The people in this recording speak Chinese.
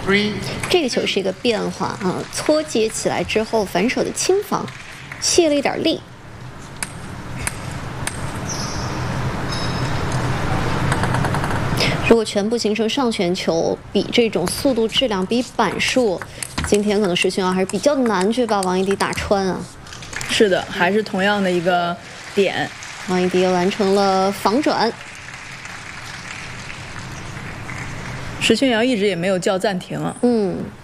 这个球是一个变化啊，搓接起来之后反手的轻防，泄了一点力。如果全部形成上旋球，比这种速度质量比板数，今天可能石鑫瑶还是比较难去把王一迪打穿啊。 是的，还是同样的一个点。 王一迪完成了防转。 石鑫瑶一直也没有叫暂停啊。